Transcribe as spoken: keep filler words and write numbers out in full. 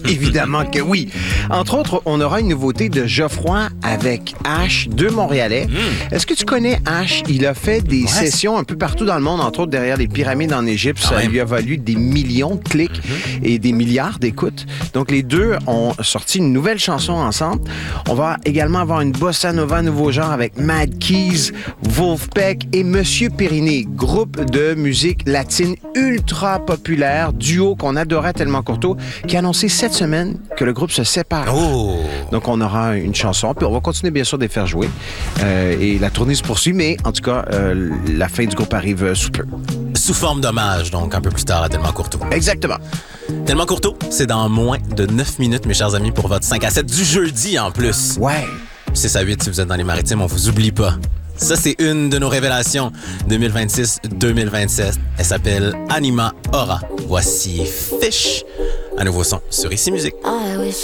Évidemment que oui. Entre autres, on aura une nouveauté de Geoffroy avec Ash, deux Montréalais. Mm. Est-ce que tu connais Ash? Il a fait des ouais. sessions un peu partout dans le monde, entre autres derrière les pyramides en Égypte. Ah ça ouais. lui a valu des millions de clics mm-hmm. et des milliards d'écoutes. Donc, les deux ont sorti une nouvelle chanson ensemble. On va également avoir une bossa nova nouveau genre avec Mad Keys, Wolfpack et Monsieur Périné, groupe de musique latine ultra populaire, duo qu'on adorait tellement Courteau, qui a annoncé cette semaine que le groupe se sépare. Oh. Donc, on aura une chanson, puis on va continuer bien sûr de les faire jouer. Euh, et la tournée se poursuit, mais en tout cas, euh, la fin du groupe arrive sous peu. Sous forme d'hommage, donc un peu plus tard à Tellement Courteau. Exactement. Tellement Courteau, c'est dans moins de neuf minutes, mes chers amis, pour votre cinq à sept du jeudi en plus. Ouais. six à huit si vous êtes dans les maritimes, on vous oublie pas. Ça, c'est une de nos révélations deux mille vingt-six deux mille vingt-sept. Elle s'appelle Anima Aura. Voici Fish, un nouveau son sur Ici Musique. I wish